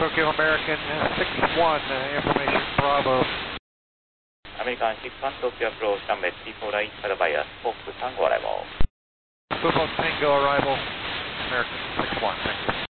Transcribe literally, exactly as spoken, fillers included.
Tokyo American six one, uh, information Bravo. アメリカンシックスワン東京アプローチランウェイスリーフォーライトサルバイアスコープタンゴアライバル。 Football Tango arrival, American six one, thank you.